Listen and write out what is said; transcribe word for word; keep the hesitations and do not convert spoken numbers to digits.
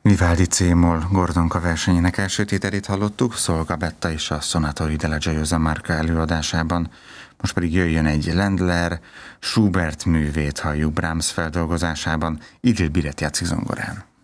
Vivaldi C-moll Gordonka versenyének első tételét hallottuk, Szolga Betta és a Sonatori della Gioiosa Marca előadásában. Most pedig jöjjön egy Ländler, Schubert művét halljuk Brahms feldolgozásában, Idil Biret játszik zongorán.